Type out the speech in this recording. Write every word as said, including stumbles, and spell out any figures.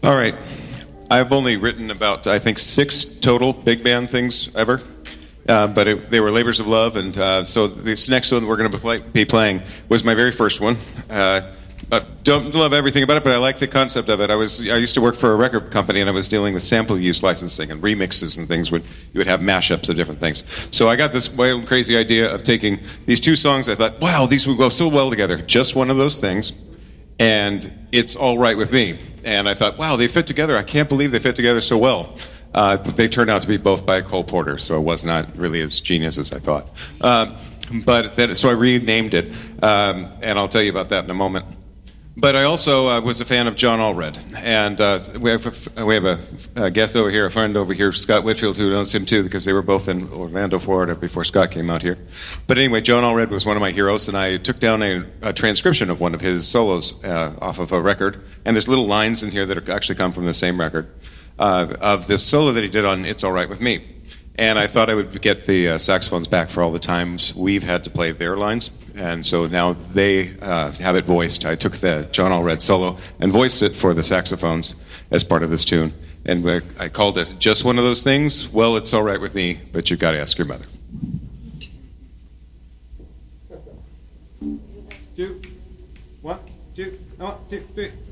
All right. I've only written about, I think, six total big band things ever. Uh, but it, they were labors of love, and uh, so this next one we're going to play, be playing was my very first one. Uh, I don't love everything about it, but I like the concept of it. I was I used to work for a record company, and I was dealing with sample use licensing and remixes and things. Would you would have mashups of different things. So I got this wild, crazy idea of taking these two songs. I thought, wow, these would go so well together. Just one of those things. And It's All Right With Me. And I thought, wow, they fit together. I can't believe they fit together so well. Uh, they turned out to be both by Cole Porter, so it was not really as genius as I thought. Uh, but then, so I renamed it, um, and I'll tell you about that in a moment. But I also uh, was a fan of John Allred, and uh, we have a, we have a, a guest over here, a friend over here, Scott Whitfield, who knows him too, because they were both in Orlando, Florida, before Scott came out here. But anyway, John Allred was one of my heroes, and I took down a, a transcription of one of his solos uh, off of a record, and there's little lines in here that are actually come from the same record, uh, of this solo that he did on It's All Right With Me. And I thought I would get the uh, saxophones back for all the times we've had to play their lines. And so now they uh, have it voiced. I took the John Allred solo and voiced it for the saxophones as part of this tune. And I called it Just One of Those Things. Well, it's all right with me, but you've got to ask your mother. Two, one, two, one, two, three.